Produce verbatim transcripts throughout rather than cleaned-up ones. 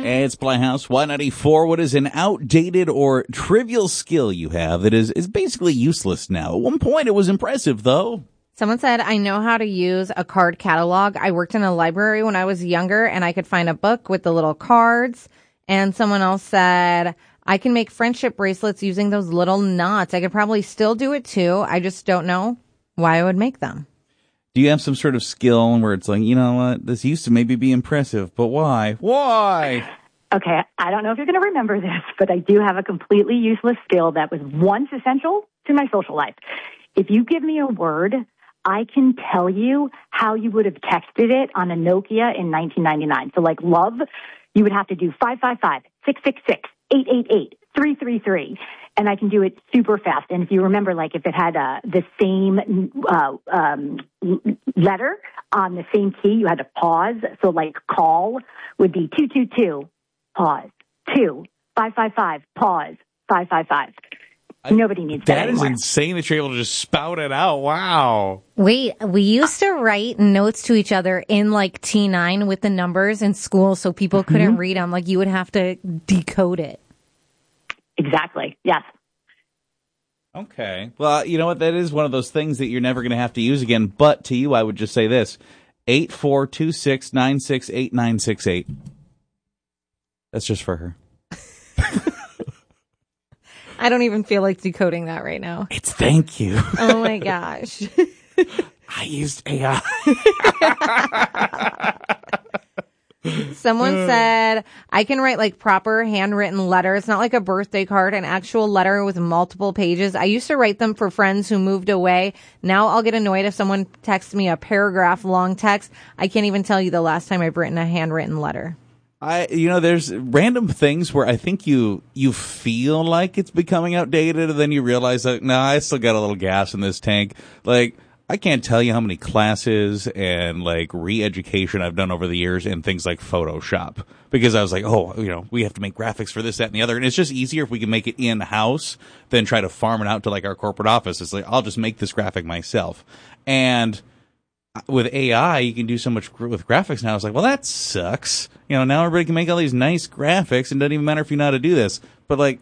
It's Playhouse one ninety-four. What is an outdated or trivial skill you have that is, is basically useless now? At one point, it was impressive, though. Someone said, I know how to use a card catalog. I worked in a library when I was younger, and I could find a book with the little cards. And someone else said, I can make friendship bracelets using those little knots. I could probably still do it, too. I just don't know why I would make them. Do you have some sort of skill where it's like, you know what, this used to maybe be impressive, but why? Why? Okay, I don't know if you're going to remember this, but I do have a completely useless skill that was once essential to my social life. If you give me a word, I can tell you how you would have texted it on a Nokia in nineteen ninety-nine. So like love, you would have to do five five five, six six six, eight eight eight, three three three. And I can do it super fast. And if you remember, like if it had uh, the same uh, um, letter on the same key, you had to pause. So like call would be two two two, pause, two, five five five, pause, five five five. Nobody needs that That is anymore. insane that you're able to just spout it out. Wow. Wait, we used to write notes to each other in like T nine with the numbers in school so people couldn't mm-hmm. read them. Like you would have to decode it. Exactly. Yes. Okay. Well, you know what? That is one of those things that you're never going to have to use again. But to you, I would just say this. eight four two six, nine six eight nine six eight. That's just for her. I don't even feel like decoding that right now. It's thank you. Oh, my gosh. I used A I. Someone said, I can write like proper handwritten letters, not like a birthday card, an actual letter with multiple pages. I used to write them for friends who moved away. Now I'll get annoyed if someone texts me a paragraph long text. I can't even tell you the last time I've written a handwritten letter. I, you know, there's random things where I think you, you feel like it's becoming outdated and then you realize that, no, I still got a little gas in this tank. Like, I can't tell you how many classes and like re-education I've done over the years in things like Photoshop because I was like, oh, you know, we have to make graphics for this, that, and the other. And it's just easier if we can make it in-house than try to farm it out to like our corporate office. It's like, I'll just make this graphic myself. And with A I, you can do so much with graphics now. I was like, well, that sucks. You know, now everybody can make all these nice graphics and it doesn't even matter if you know how to do this. But like,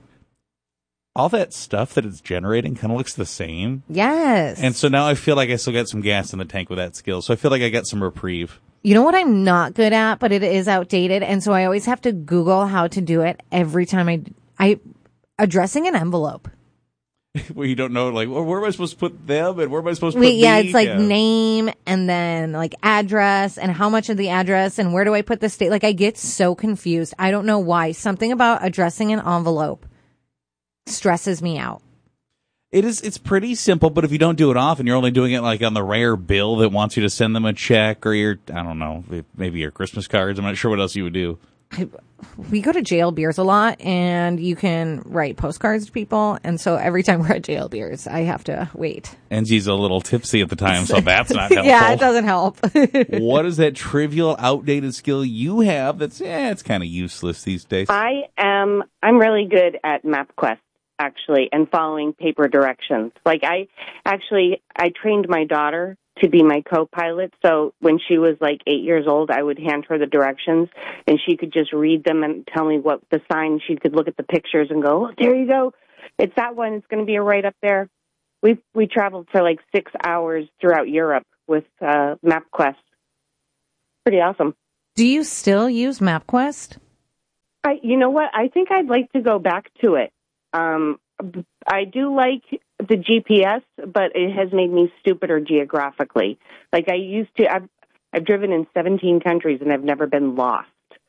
all that stuff that it's generating kind of looks the same. Yes. And so now I feel like I still got some gas in the tank with that skill. So I feel like I got some reprieve. You know what I'm not good at, but it is outdated. And so I always have to Google how to do it every time I, I addressing an envelope. Where you don't know, like, well, where am I supposed to put them and where am I supposed to Wait, put yeah, me? it's like yeah. name and then like address and how much of the address and where do I put the state? Like I get so confused. I don't know why. Something about addressing an envelope stresses me out. It is, it's pretty simple, but if you don't do it often, you're only doing it like on the rare bill that wants you to send them a check or your, I don't know, maybe your Christmas cards. I'm not sure what else you would do. I, we go to J L Beers a lot and you can write postcards to people. And so every time we're at J L Beers, I have to wait. Angie's a little tipsy at the time, so that's not helpful. Yeah, it doesn't help. What is that trivial, outdated skill you have that's, yeah, it's kind of useless these days? I am, I'm really good at MapQuest, actually, and following paper directions. Like I actually, I trained my daughter to be my co-pilot. So when she was like eight years old, I would hand her the directions and she could just read them and tell me what the sign. She could look at the pictures and go, oh, there you go. It's that one. It's going to be right up there. We we traveled for like six hours throughout Europe with uh, MapQuest. Pretty awesome. Do you still use MapQuest? I, you know what? I think I'd like to go back to it. Um, I do like the G P S, but it has made me stupider geographically. Like I used to, I've, I've driven in seventeen countries and I've never been lost.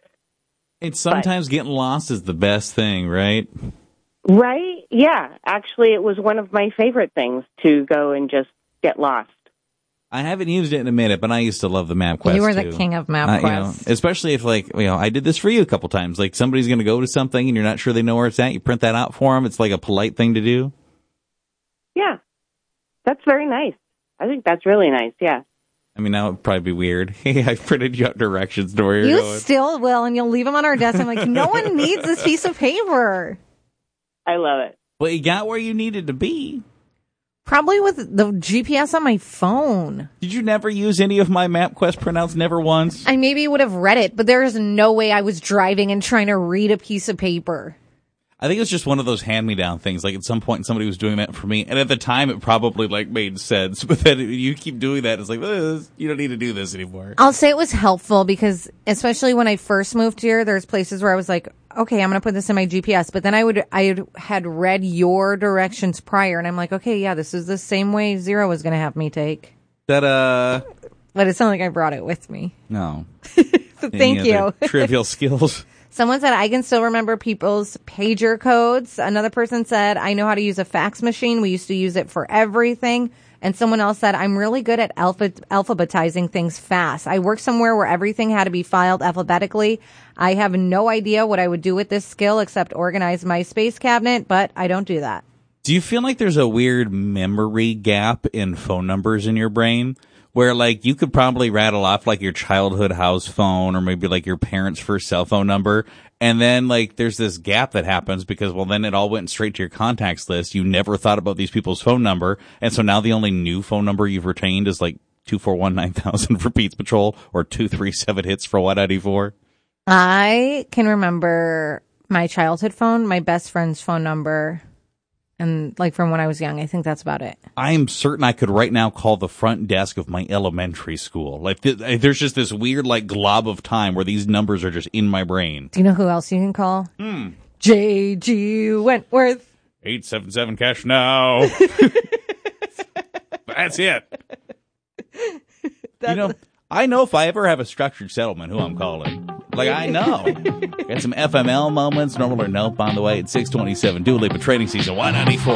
And sometimes but, getting lost is the best thing, right? Right? Yeah. Actually, it was one of my favorite things to go and just get lost. I haven't used it in a minute, but I used to love the MapQuest. You were too. the king of MapQuest. Uh, you know, especially if, like, you know, I did this for you a couple times. Like, somebody's going to go to something and you're not sure they know where it's at. You print that out for them. It's like a polite thing to do. Yeah. That's very nice. I think that's really nice, yeah. I mean, now it would probably be weird. Hey, I printed you out directions to where you're you going. You still will, and you'll leave them on our desk. I'm like, no one needs this piece of paper. I love it. Well, you got where you needed to be. Probably with the G P S on my phone. Did you never use any of my MapQuest printouts? Never once? I maybe would have read it, but there is no way I was driving and trying to read a piece of paper. I think it was just one of those hand-me-down things. Like, at some point, somebody was doing that for me. And at the time, it probably, like, made sense. But then you keep doing that, it's like, oh, you don't need to do this anymore. I'll say it was helpful because, especially when I first moved here, there's places where I was like, okay, I'm going to put this in my G P S. But then I would, I had read your directions prior, and I'm like, okay, yeah, this is the same way Zero was going to have me take. That, uh... But it's not like I brought it with me. No. So thank you. Trivial skills. Someone said, I can still remember people's pager codes. Another person said, I know how to use a fax machine. We used to use it for everything. And someone else said, I'm really good at alpha- alphabetizing things fast. I worked somewhere where everything had to be filed alphabetically. I have no idea what I would do with this skill except organize my space cabinet, but I don't do that. Do you feel like there's a weird memory gap in phone numbers in your brain? Where, like, you could probably rattle off, like, your childhood house phone or maybe, like, your parents' first cell phone number. And then, like, there's this gap that happens because, well, then it all went straight to your contacts list. You never thought about these people's phone number. And so now the only new phone number you've retained is, like, two four one nine thousand for Pete's Patrol or two three seven hits for Y ninety-four. I can remember my childhood phone, my best friend's phone number. And, like, from when I was young, I think that's about it. I'm certain I could right now call the front desk of my elementary school. Like, th- there's just this weird, like, glob of time where these numbers are just in my brain. Do you know who else you can call? Hmm. J G Wentworth. eight seven seven cash now. That's it. That's you know, I know if I ever have a structured settlement, who I'm calling. Like, I know. Got some F M L moments, normal or nope, on the way at six twenty-seven. Dua Lipa Trading Season, Y ninety-four.